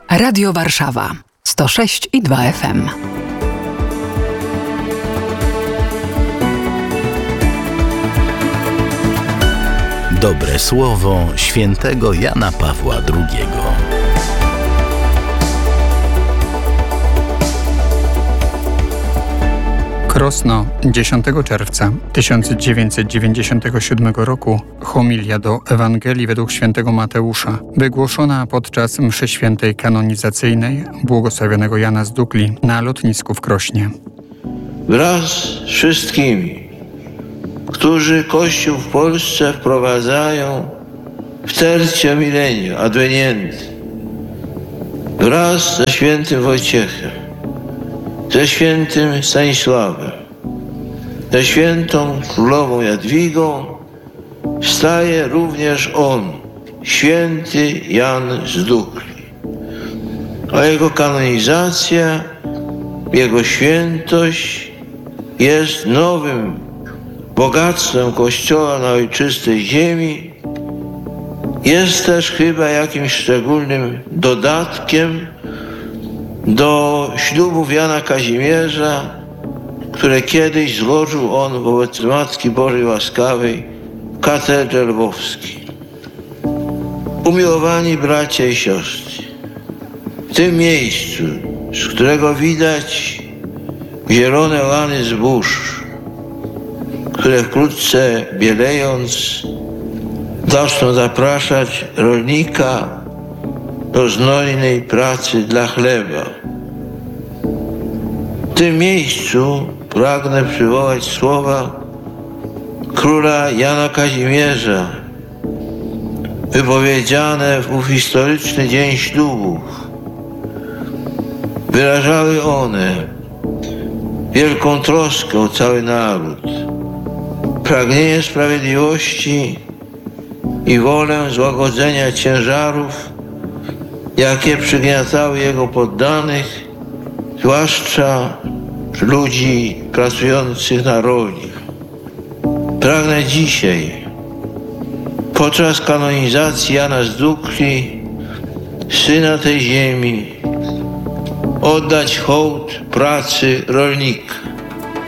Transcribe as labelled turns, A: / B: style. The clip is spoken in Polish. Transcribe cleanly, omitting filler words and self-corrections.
A: Radio Warszawa 106,2 FM.
B: Dobre słowo świętego Jana Pawła II.
C: Krosno, 10 czerwca 1997 roku, homilia do Ewangelii według świętego Mateusza, wygłoszona podczas mszy świętej kanonizacyjnej błogosławionego Jana z Dukli na lotnisku w Krośnie.
D: Wraz z wszystkimi, którzy Kościół w Polsce wprowadzają w tercio millennium, advenienty, wraz ze świętym Wojciechem, ze świętym Stanisławem, ze świętą królową Jadwigą, wstaje również on, święty Jan z Dukli. A jego kanonizacja, jego świętość jest nowym bogactwem Kościoła na ojczystej ziemi, jest też chyba jakimś szczególnym dodatkiem do ślubów Jana Kazimierza, które kiedyś złożył on wobec Matki Bożej Łaskawej w katedrze lwowskiej. Umiłowani bracia i siostry, w tym miejscu, z którego widać zielone łany zbóż, które wkrótce bielejąc zaczną zapraszać rolnika do znojnej pracy dla chleba. W tym miejscu pragnę przywołać słowa króla Jana Kazimierza, wypowiedziane w ów historyczny dzień ślubów. Wyrażały one wielką troskę o cały naród, pragnienie sprawiedliwości i wolę złagodzenia ciężarów, jakie przygniatały jego poddanych, zwłaszcza ludzi pracujących na roli. Pragnę dzisiaj, podczas kanonizacji Jana z Dukli, syna tej ziemi, oddać hołd pracy rolnika.